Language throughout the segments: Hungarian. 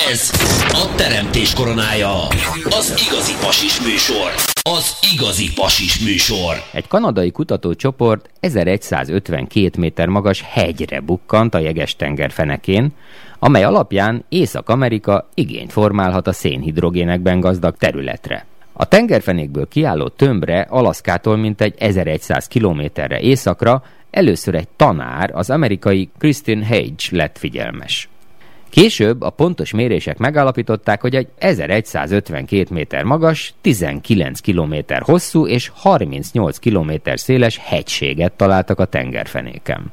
Ez a Teremtés koronája, az igazi pasis műsor. Az igazi pasis műsor. Egy kanadai kutatócsoport 1152 méter magas hegyre bukkant a Jeges-tenger fenekén, amely alapján Észak-Amerika igényt formálhat a szénhidrogénekben gazdag területre. A tengerfenékből kiálló tömbre Alaszkától mintegy 1100 kilométerre északra először egy tanár, az amerikai Christine Hage lett figyelmes. Később a pontos mérések megállapították, hogy egy 1152 méter magas, 19 kilométer hosszú és 38 kilométer széles hegységet találtak a tengerfenéken.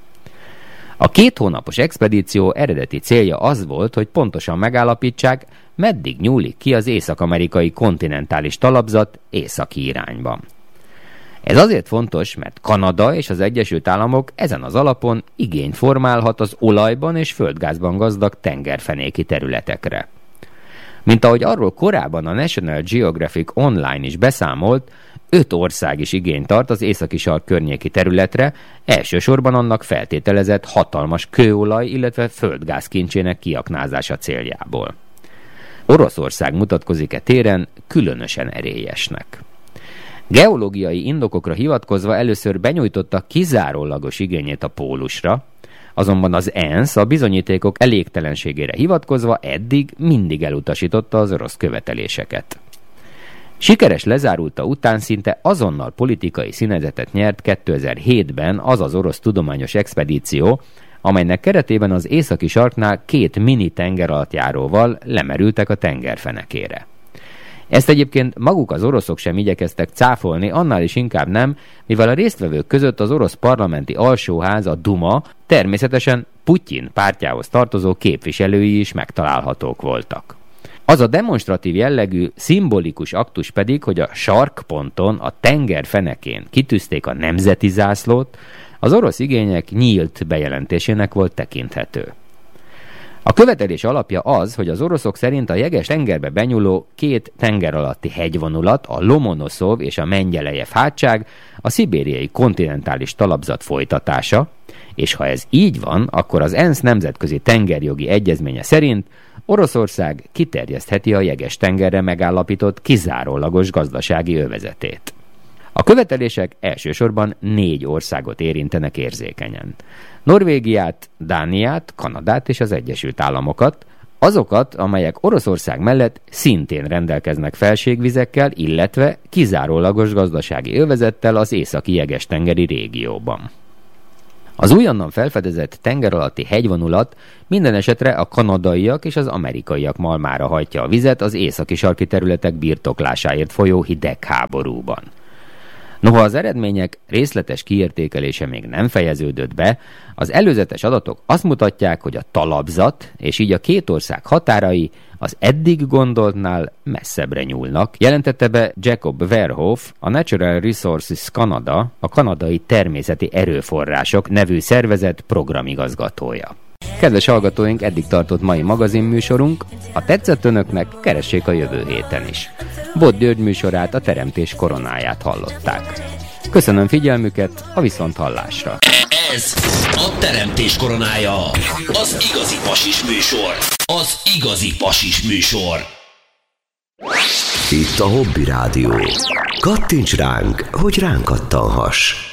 A 2 hónapos expedíció eredeti célja az volt, hogy pontosan megállapítsák, meddig nyúlik ki az észak-amerikai kontinentális talapzat északi irányban. Ez azért fontos, mert Kanada és az Egyesült Államok ezen az alapon igényt formálhat az olajban és földgázban gazdag tengerfenéki területekre. Mint ahogy arról korábban a National Geographic Online is beszámolt, 5 ország is igényt tart az északi sark környéki területre, elsősorban annak feltételezett hatalmas kőolaj, illetve földgáz kincsének kiaknázása céljából. Oroszország mutatkozik e téren különösen erélyesnek. Geológiai indokokra hivatkozva először benyújtotta kizárólagos igényét a pólusra, azonban az ENSZ a bizonyítékok elégtelenségére hivatkozva eddig mindig elutasította az orosz követeléseket. Sikeres lezárulta után szinte azonnal politikai színezetet nyert 2007-ben az az orosz tudományos expedíció, amelynek keretében az északi sarknál 2 mini tengeralattjáróval lemerültek a tengerfenekére. Ezt egyébként maguk az oroszok sem igyekeztek cáfolni, annál is inkább nem, mivel a résztvevők között az orosz parlamenti alsóház, a Duma, természetesen Putyin pártjához tartozó képviselői is megtalálhatók voltak. Az a demonstratív jellegű, szimbolikus aktus pedig, hogy a sarkponton, a tenger fenekén kitűzték a nemzeti zászlót, az orosz igények nyílt bejelentésének volt tekinthető. A követelés alapja az, hogy az oroszok szerint a Jeges-tengerbe benyúló 2 tenger alatti hegyvonulat, a Lomonoszov és a Mengyelejev hátság a szibériai kontinentális talapzat folytatása, és ha ez így van, akkor az ENSZ nemzetközi tengerjogi egyezménye szerint Oroszország kiterjesztheti a Jeges-tengerre megállapított kizárólagos gazdasági övezetét. A követelések elsősorban 4 országot érintenek érzékenyen. Norvégiát, Dániát, Kanadát és az Egyesült Államokat, azokat, amelyek Oroszország mellett szintén rendelkeznek felségvizekkel, illetve kizárólagos gazdasági övezettel az északi Jeges-tengeri régióban. Az újonnan felfedezett tengeralatti hegyvonulat minden esetre a kanadaiak és az amerikaiak malmára hajtja a vizet az északi sarki területek birtoklásáért folyó hidegháborúban. Noha az eredmények részletes kiértékelése még nem fejeződött be, az előzetes adatok azt mutatják, hogy a talapzat és így a 2 ország határai az eddig gondoltnál messzebbre nyúlnak, jelentette be Jacob Verhoef, a Natural Resources Canada, a kanadai természeti erőforrások nevű szervezet programigazgatója. Kedves hallgatóink, eddig tartott mai magazinműsorunk, ha tetszett önöknek, keressék a jövő héten is. Bot György műsorát, a Teremtés koronáját hallották. Köszönöm figyelmüket, a viszonthallásra. Ez a Teremtés koronája, az igazi pasis műsor. Az igazi pasis műsor. Itt a Hobby Rádió. Kattints ránk, hogy ránk kattanhass.